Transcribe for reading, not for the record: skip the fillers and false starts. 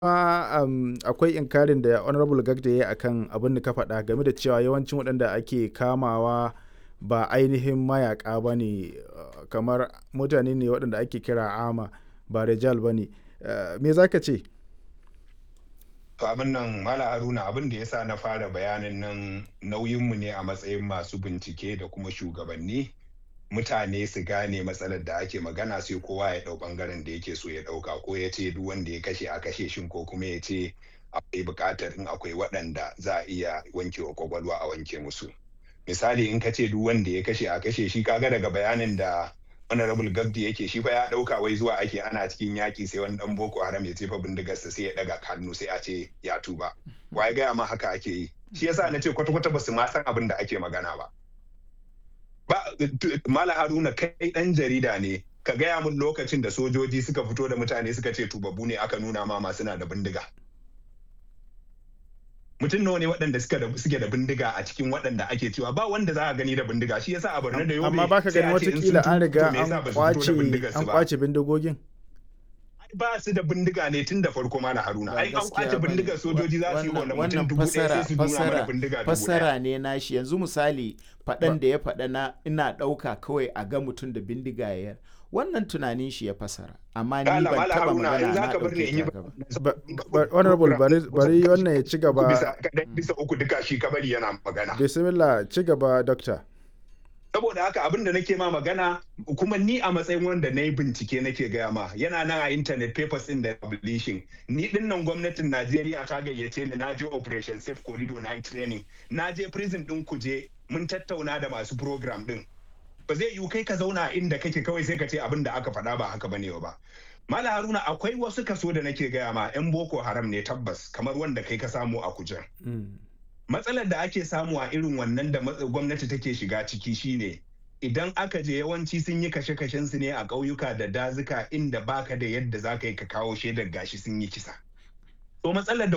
akwai inkarin da Honorable Gagda ya yi akan abin da ka faɗa game da cewa yawancin waɗanda ake kamawa ba ainihin mayaƙa ba ne, kamar mutane ne waɗanda ake kira ama ba rijal ba ne. Me za ka ce? To abin nan Mala Haruna, abin da ya sa na fara bayanin nan nauyinmu ne a matsayin masu bincike da kuma shugabanni, mutane su gane matsalar da ake magana sai kowa ya ɗau ɓangaren da yake so ya ɗauka, ko ya ce duk wanda ya kashe a kashe shin, ko kuma ya ce akwai buƙatar in akwai waɗanda za a iya wanke wa kwakwalwa a wanke musu. Misali, in ka ce duk wanda ya kashe a kashe shi, kaga daga bayanin da Honorable Gabdi yake, shi fa ya ɗauka wai zuwa ake ana cikin yaƙi sai wani ɗan Boko Haram ya jefa bindigarsa sai ya ɗaga hannu sai a ce ya tuba. Wa ya gaya ma haka ake yi? Shi yasa na ce kwata-kwata ba su ma san abin da ake magana ba. Mala Haruna, kai ɗan jarida ne, ka gaya min lokacin da sojoji suka fito da mutane suka ce tubabbu ne aka nuna ma suna da bindiga. Mutum nawa ne waɗanda suke da bindiga a cikin waɗanda ake cewa ba wanda za a gani da bindiga. Shi yasa a Borno da Yobe Amma baka gani watakila an riga an kwace bindigogin? Ba su da bindiga ne tun da farko, Mala Haruna. Ai an kwace bindigar sojoji za su yi wannan mutum dubu ɗaya sai su nuna mana bindiga dubu ɗaya. Fassara ne nashi. Yanzu misali faɗan da ya faɗa na ina ɗauka kawai a ga mutum da bindiga ya, wannan tunanin shi ya fassara, amma ni ban taɓa magana na ɗauke ba. Honorable bari wannan ya ci gaba. Bisa uku duka shi kabari yana magana. Bismillah, ci gaba Dokta. Saboda haka abin da nake ma magana, kuma ni a matsayin wanda na yi bincike nake gaya ma, yana nan a internet papers in da publishing. Ni din nan gwamnatin Najeriya ta gayyace ni, na je Operation Safe Corridor na yi training, na je prison din Kuje, mun tattauna da masu program din. Ba zai yiwu kai ka zauna inda kake kawai sai ka ce abin da aka faɗa ba haka bane ba. Mala Haruna, akwai wasu kaso da nake gaya ma 'yan Boko Haram ne tabbas, kamar wanda kai ka samu a Kujen. Matsalar da ake samu a irin wannan da gwamnati take shiga ciki shine, idan aka je yawanci sun yi kashe-kashen su ne a ƙauyuka da dazuka inda baka da yadda za ka yi ka kawo shaidar gashi sun yi kisa. To matsalar da